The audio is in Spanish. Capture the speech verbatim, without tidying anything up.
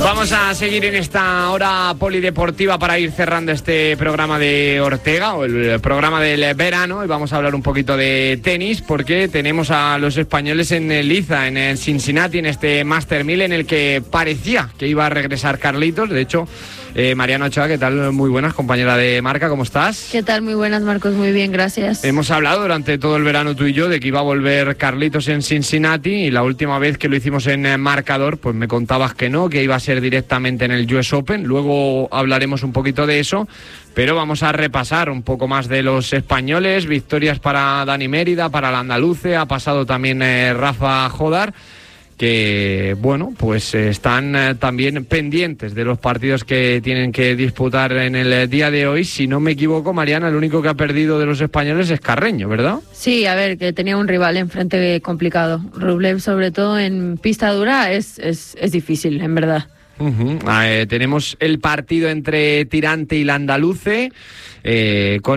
Vamos a seguir en esta hora polideportiva para ir cerrando este programa de Ortega, o el programa del verano, y vamos a hablar un poquito de tenis, porque tenemos a los españoles en liza, en el Cincinnati, en este Master mil, en el que parecía que iba a regresar Carlitos. De hecho, eh, Mariana Ochoa, ¿qué tal? Muy buenas, compañera de marca, ¿cómo estás? ¿Qué tal? Muy buenas, Marcos, muy bien, gracias. Hemos hablado durante todo el verano tú y yo de que iba a volver Carlitos en Cincinnati, y la última vez que lo hicimos en marcador, pues me contabas que no, que iba a ser directamente en el U S Open. Luego hablaremos un poquito de eso, pero vamos a repasar un poco más de los españoles. Victorias para Dani Mérida, para el andaluce, ha pasado también eh, Rafa Jodar, que bueno, pues eh, están eh, también pendientes de los partidos que tienen que disputar en el eh, día de hoy. Si no me equivoco, Mariana, el único que ha perdido de los españoles es Carreño, ¿verdad? Sí, a ver, que tenía un rival enfrente complicado. Rublev, sobre todo en pista dura, es, es, es difícil, en verdad. Uh-huh. Eh, tenemos el partido entre Tirante y el andaluce, eh, con